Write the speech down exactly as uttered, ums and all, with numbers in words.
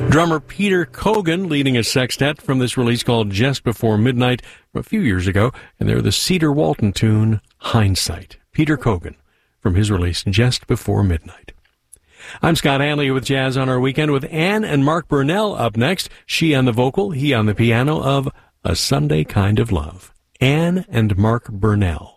Drummer Peter Cogan leading a sextet from this release called Just Before Midnight from a few years ago, and they're the Cedar Walton tune, Hindsight. Peter Cogan from his release Just Before Midnight. I'm Scott Hanley with Jazz on Our Weekend with Ann and Mark Burnell up next. She on the vocal, he on the piano of A Sunday Kind of Love. Ann and Mark Burnell.